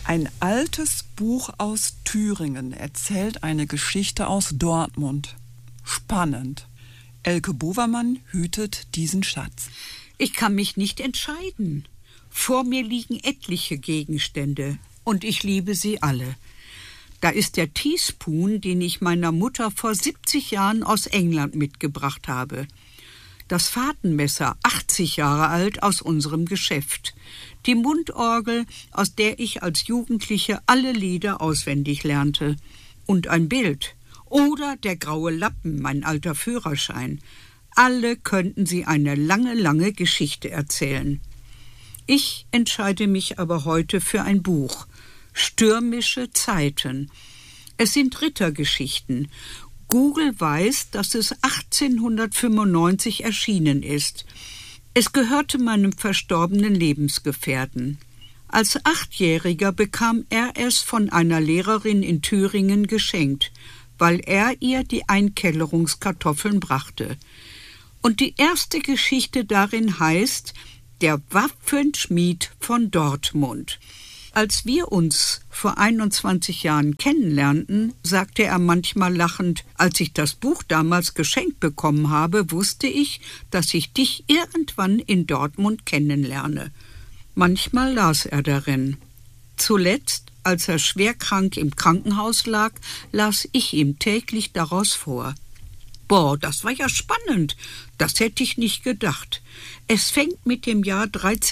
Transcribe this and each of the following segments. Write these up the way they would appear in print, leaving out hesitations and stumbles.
Ein altes Buch aus Thüringen erzählt eine Geschichte aus Dortmund. Spannend. Elke Bovermann hütet diesen Schatz. Ich kann mich nicht entscheiden. Vor mir liegen etliche Gegenstände und ich liebe sie alle. Da ist der Teaspoon, den ich meiner Mutter vor 70 Jahren aus England mitgebracht habe. Das Fahrtenmesser, 80 Jahre alt, aus unserem Geschäft. Die Mundorgel, aus der ich als Jugendliche alle Lieder auswendig lernte. Und ein Bild. Oder der graue Lappen, mein alter Führerschein. Alle könnten sie eine lange, lange Geschichte erzählen. Ich entscheide mich aber heute für ein Buch. Stürmische Zeiten. Es sind Rittergeschichten. Google weiß, dass es 1895 erschienen ist. Es gehörte meinem verstorbenen Lebensgefährten. Als 8-Jähriger bekam er es von einer Lehrerin in Thüringen geschenkt, weil er ihr die Einkellerungskartoffeln brachte. Und die erste Geschichte darin heißt Der Waffenschmied von Dortmund. Als wir uns vor 21 Jahren kennenlernten, sagte er manchmal lachend, als ich das Buch damals geschenkt bekommen habe, wusste ich, dass ich dich irgendwann in Dortmund kennenlerne. Manchmal las er darin. Zuletzt, als er schwerkrank im Krankenhaus lag, las ich ihm täglich daraus vor. Boah, das war ja spannend. Das hätte ich nicht gedacht. Es fängt mit dem Jahr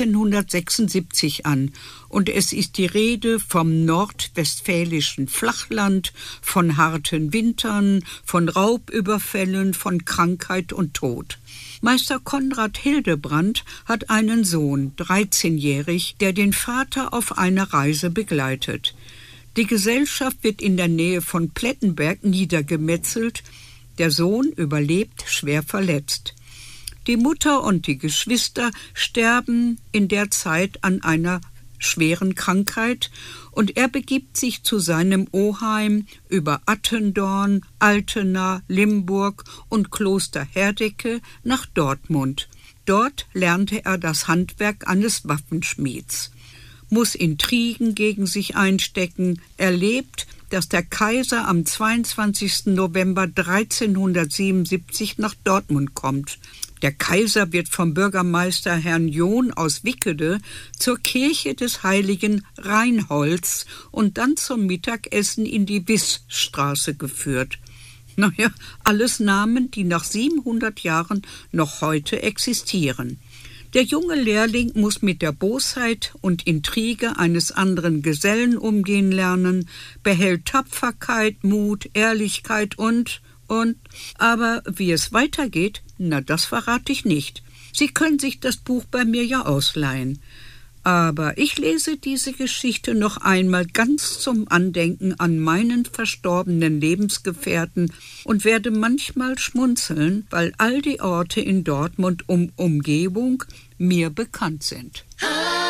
1376 an und es ist die Rede vom nordwestfälischen Flachland, von harten Wintern, von Raubüberfällen, von Krankheit und Tod. Meister Konrad Hildebrand hat einen Sohn, 13-jährig, der den Vater auf eine Reise begleitet. Die Gesellschaft wird in der Nähe von Plettenberg niedergemetzelt. Der Sohn überlebt schwer verletzt. Die Mutter und die Geschwister sterben in der Zeit an einer schweren Krankheit und er begibt sich zu seinem Oheim über Attendorn, Altena, Limburg und Kloster Herdecke nach Dortmund. Dort lernte er das Handwerk eines Waffenschmieds, muss Intrigen gegen sich einstecken, erlebt, dass der Kaiser am 22. November 1377 nach Dortmund kommt. Der Kaiser wird vom Bürgermeister Herrn John aus Wickede zur Kirche des heiligen Reinholds und dann zum Mittagessen in die Wissstraße geführt. Naja, alles Namen, die nach 700 Jahren noch heute existieren. Der junge Lehrling muss mit der Bosheit und Intrige eines anderen Gesellen umgehen lernen, behält Tapferkeit, Mut, Ehrlichkeit und. Aber wie es weitergeht, na, das verrate ich nicht. Sie können sich das Buch bei mir ja ausleihen. Aber ich lese diese Geschichte noch einmal ganz zum Andenken an meinen verstorbenen Lebensgefährten und werde manchmal schmunzeln, weil all die Orte in Dortmund Umgebung mir bekannt sind.